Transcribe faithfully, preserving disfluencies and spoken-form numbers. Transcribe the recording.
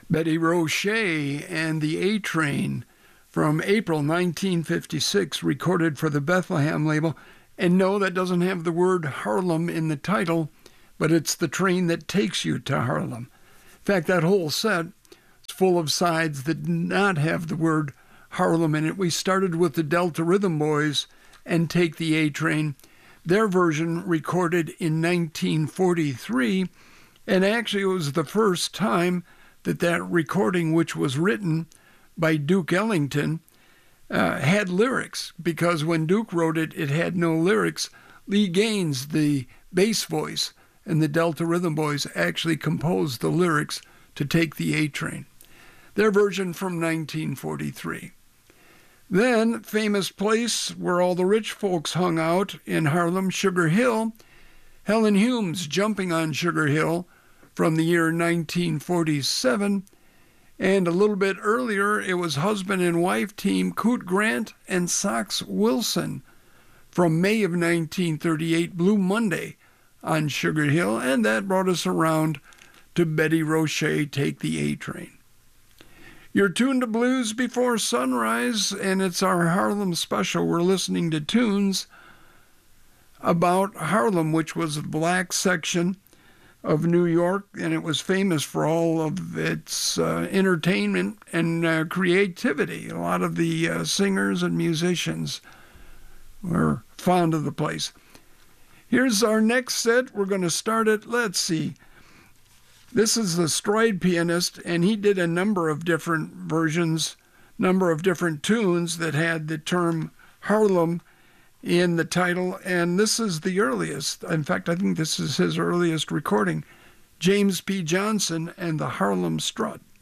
Betty Roche and the A Train from April nineteen fifty-six, recorded for the Bethlehem label. And no, that doesn't have the word Harlem in the title, but it's the train that takes you to Harlem. In fact, that whole set is full of sides that did not have the word Harlem in it. We started with the Delta Rhythm Boys and Take the A Train, their version recorded in nineteen forty-three, and actually it was the first time that that recording, which was written by Duke Ellington, uh, had lyrics, because when Duke wrote it, it had no lyrics. Lee Gaines, the bass voice, and the Delta Rhythm Boys actually composed the lyrics to Take the A Train, their version from nineteen forty-three. Then, famous place where all the rich folks hung out in Harlem, Sugar Hill. Helen Humes, Jumping on Sugar Hill, from the year nineteen forty-seven. And a little bit earlier, it was husband and wife team Coot Grant and Sox Wilson from May of nineteen thirty-eight, Blue Monday on Sugar Hill. And that brought us around to Betty Roche, Take the A Train. You're tuned to Blues Before Sunrise, and it's our Harlem special. We're listening to tunes about Harlem, which was the black section of New York, and it was famous for all of its uh, entertainment and uh, creativity. A lot of the uh, singers and musicians were fond of the place. Here's our next set. We're going to start it, let's see. This is the Stride pianist, and he did a number of different versions, number of different tunes that had the term Harlem in the title, and this is the earliest. In fact, I think this is his earliest recording, James P. Johnson and the Harlem Strut.